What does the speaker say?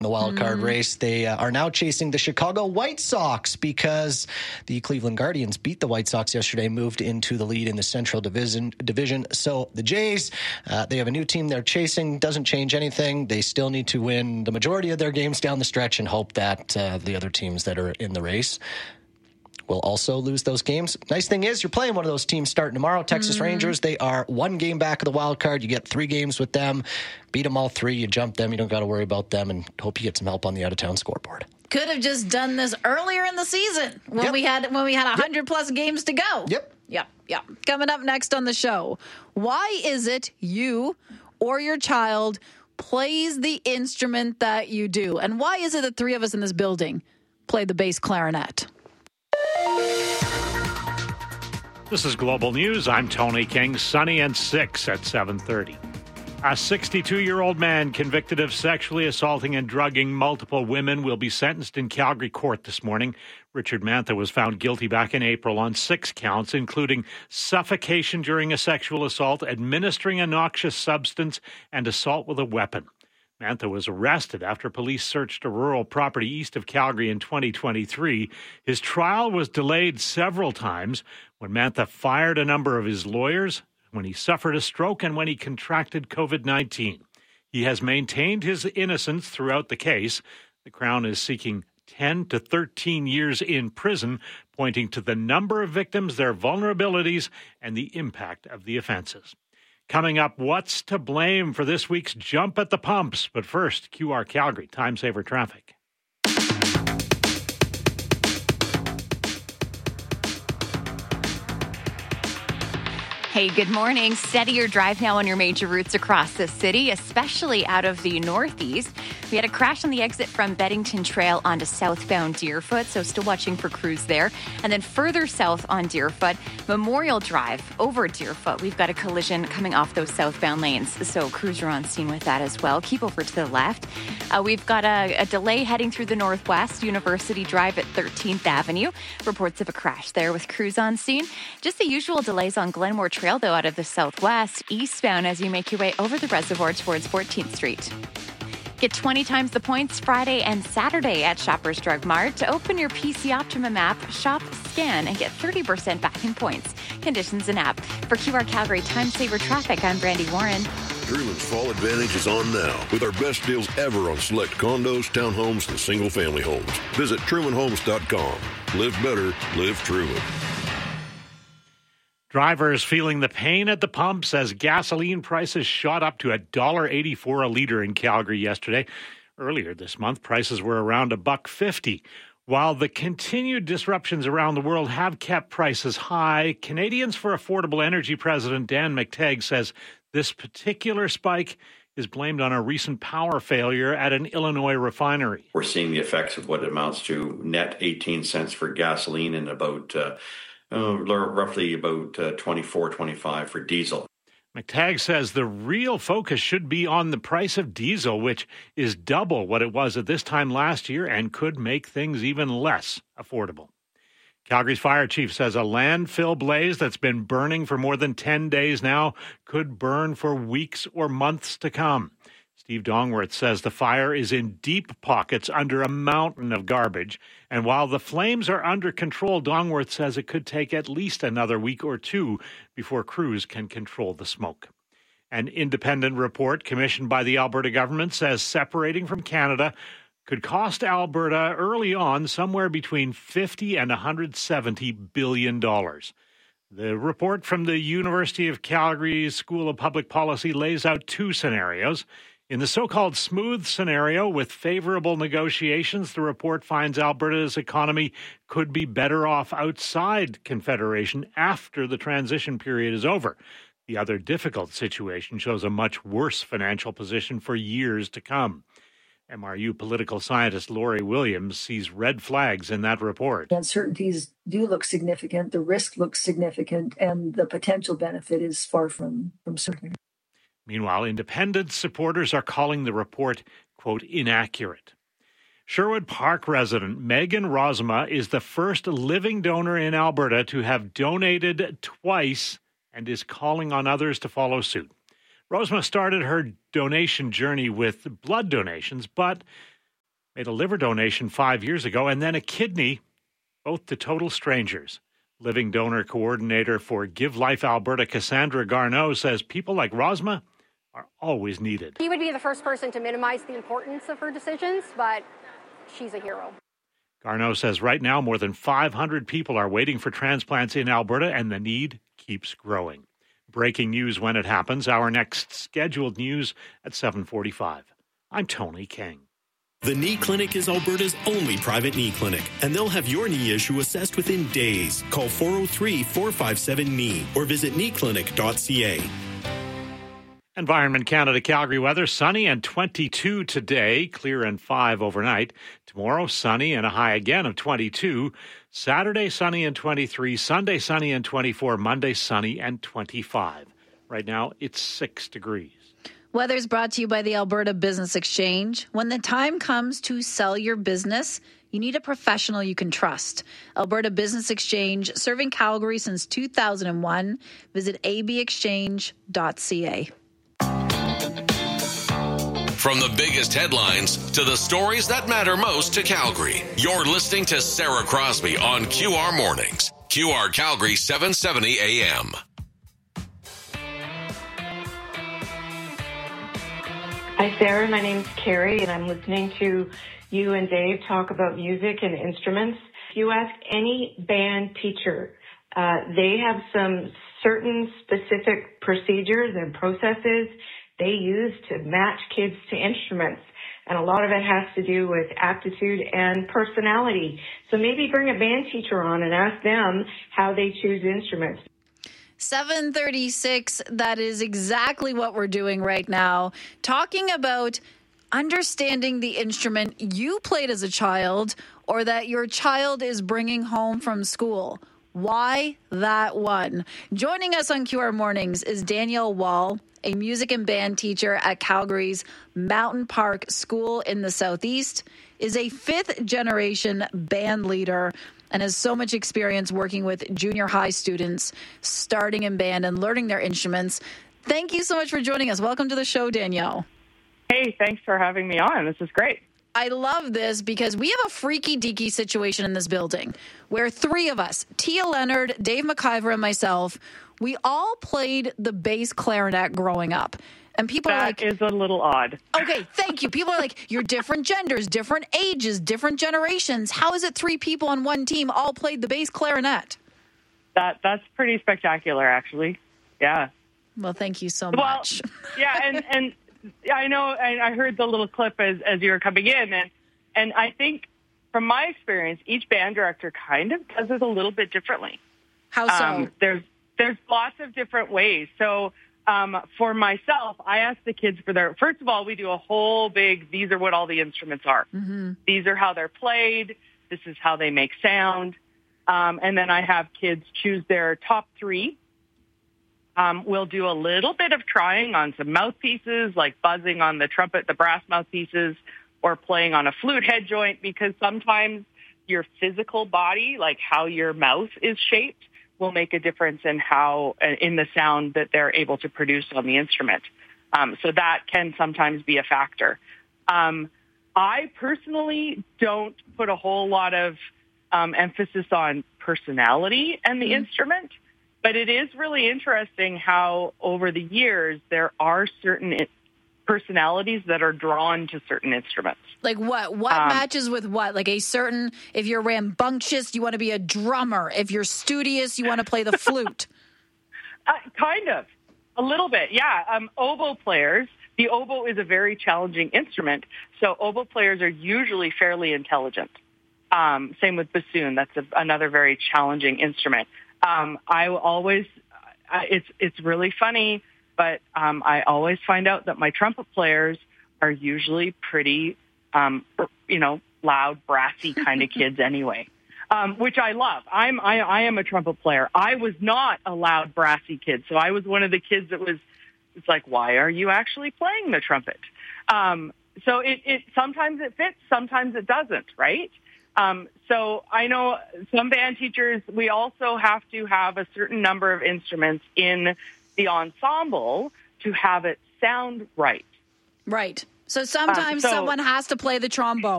the wild card race. They are now chasing the Chicago White Sox because the Cleveland Guardians beat the White Sox yesterday, moved into the lead in the Central Division. So the Jays, they have a new team they're chasing. Doesn't change anything. They still need to win the majority of their games down the stretch and hope that the other teams that are in the race will also lose those games. Nice thing is, you're playing one of those teams starting tomorrow. Texas Rangers, they are one game back of the wild card. You get 3 games with them. Beat them all 3. You jump them. You don't got to worry about them, and hope you get some help on the out-of-town scoreboard. Could have just done this earlier in the season when we had 100-plus games to go. Yep. Coming up next on the show, why is it you or your child plays the instrument that you do? And why is it that 3 of us in this building play the bass clarinet? This is Global News. I'm Tony King. Sunny and 6 at 7:30. A 62-year-old man convicted of sexually assaulting and drugging multiple women will be sentenced in Calgary court this morning. Richard Mantha was found guilty back in April on 6 counts, including suffocation during a sexual assault, administering a noxious substance, and assault with a weapon. Mantha was arrested after police searched a rural property east of Calgary in 2023. His trial was delayed several times when Mantha fired a number of his lawyers, when he suffered a stroke, and when he contracted COVID-19. He has maintained his innocence throughout the case. The Crown is seeking 10 to 13 years in prison, pointing to the number of victims, their vulnerabilities, and the impact of the offenses. Coming up, what's to blame for this week's jump at the pumps? But first, QR Calgary, Time Saver Traffic. Hey, good morning. Steady your drive now on your major routes across the city, especially out of the northeast. We had a crash on the exit from Beddington Trail onto southbound Deerfoot, so still watching for crews there. And then further south on Deerfoot, Memorial Drive over Deerfoot. We've got a collision coming off those southbound lanes, so crews are on scene with that as well. Keep over to the left. We've got a delay heading through the northwest, University Drive at 13th Avenue. Reports of a crash there with crews on scene. Just the usual delays on Glenmore Trail, though, out of the southwest, eastbound as you make your way over the reservoir towards 14th Street. Get 20 times the points Friday and Saturday at Shoppers Drug Mart. Open your PC Optimum app, shop, scan, and get 30% back in points. Conditions and app. For QR Calgary Time Saver Traffic, I'm Brandy Warren. Truman's Fall Advantage is on now with our best deals ever on select condos, townhomes, and single-family homes. Visit TrumanHomes.com. Live better, live Truman. Drivers feeling the pain at the pumps as gasoline prices shot up to $1.84 a litre in Calgary yesterday. Earlier this month, prices were around $1.50. While the continued disruptions around the world have kept prices high, Canadians for Affordable Energy President Dan McTeague says this particular spike is blamed on a recent power failure at an Illinois refinery. We're seeing the effects of what amounts to net 18 cents for gasoline and about roughly about 24-25 for diesel. McTague says the real focus should be on the price of diesel, which is double what it was at this time last year and could make things even less affordable. Calgary's fire chief says a landfill blaze that's been burning for more than 10 days now could burn for weeks or months to come. Steve Dongworth says the fire is in deep pockets under a mountain of garbage. And while the flames are under control, Dongworth says it could take at least another week or 2 before crews can control the smoke. An independent report commissioned by the Alberta government says separating from Canada could cost Alberta early on somewhere between $50 and $170 billion. The report from the University of Calgary's School of Public Policy lays out 2 scenarios. In the so-called smooth scenario with favorable negotiations, the report finds Alberta's economy could be better off outside Confederation after the transition period is over. The other difficult situation shows a much worse financial position for years to come. MRU political scientist Laurie Williams sees red flags in that report. The uncertainties do look significant, the risk looks significant, and the potential benefit is far from certain. Meanwhile, independent supporters are calling the report, quote, inaccurate. Sherwood Park resident Megan Rosma is the first living donor in Alberta to have donated twice and is calling on others to follow suit. Rosma started her donation journey with blood donations, but made a liver donation 5 years ago, and then a kidney, both to total strangers. Living donor coordinator for Give Life Alberta, Cassandra Garneau, says people like Rosma are always needed. He would be the first person to minimize the importance of her decisions, but she's a hero. Garneau says right now more than 500 people are waiting for transplants in Alberta, and the need keeps growing. Breaking news when it happens. Our next scheduled news at 7:45. I'm Tony King. The Knee Clinic is Alberta's only private knee clinic, and they'll have your knee issue assessed within days. Call 403-457-KNEE or visit kneeclinic.ca. Environment Canada Calgary weather, sunny and 22 today, clear and 5 overnight. Tomorrow, sunny and a high again of 22. Saturday, sunny and 23. Sunday, sunny and 24. Monday, sunny and 25. Right now, it's 6 degrees. Weather's brought to you by the Alberta Business Exchange. When the time comes to sell your business, you need a professional you can trust. Alberta Business Exchange, serving Calgary since 2001. Visit abexchange.ca. From the biggest headlines to the stories that matter most to Calgary, you're listening to Sarah Crosby on QR Mornings. QR Calgary 770 AM. Hi, Sarah. My name's Carrie, and I'm listening to you and Dave talk about music and instruments. If you ask any band teacher, they have some certain specific procedures and processes they use to match kids to instruments. And a lot of it has to do with aptitude and personality. So maybe bring a band teacher on and ask them how they choose instruments. 7:36, that is exactly what we're doing right now. Talking about understanding the instrument you played as a child or that your child is bringing home from school. Why that one? Joining us on QR Mornings is Danielle Wall, a music and band teacher at Calgary's Mountain Park School in the Southeast, is a fifth-generation band leader, and has so much experience working with junior high students, starting in band and learning their instruments. Thank you so much for joining us. Welcome to the show, Danielle. Hey, thanks for having me on. This is great. I love this because we have a freaky-deaky situation in this building where three of us, Tia Leonard, Dave McIver, and myself, we all played the bass clarinet growing up. And people are like... That is a little odd. Okay, thank you. People are like, you're different genders, different ages, different generations. How is it three people on one team all played the bass clarinet? That's pretty spectacular, actually. Yeah. Well, thank you so much. Yeah, and I know I heard the little clip as you were coming in, and I think from my experience, each band director kind of does it a little bit differently. How so? There's lots of different ways. So for myself, I ask the kids for first of all, we do a whole big, these are what all the instruments are. Mm-hmm. These are how they're played. This is how they make sound. And then I have kids choose their top three. We'll do a little bit of trying on some mouthpieces, like buzzing on the trumpet, the brass mouthpieces, or playing on a flute head joint, because sometimes your physical body, like how your mouth is shaped, will make a difference in the sound that they're able to produce on the instrument. So that can sometimes be a factor. I personally don't put a whole lot of emphasis on personality and the instrument, but it is really interesting how over the years there are certain personalities that are drawn to certain instruments. Like what? What matches with what? Like a certain, if you're rambunctious, you want to be a drummer. If you're studious, you want to play the flute. Kind of. A little bit, yeah. Oboe players, the oboe is a very challenging instrument, so oboe players are usually fairly intelligent. Same with bassoon. That's another very challenging instrument. It's really funny, but I always find out that my trumpet players are usually pretty, loud, brassy kind of kids anyway, which I love. I am a trumpet player. I was not a loud, brassy kid, so I was one of the kids that it's like, why are you actually playing the trumpet? So it sometimes it fits, sometimes it doesn't, right? So I know some band teachers, we also have to have a certain number of instruments in the ensemble to have it sound right. Right. So sometimes someone has to play the trombone.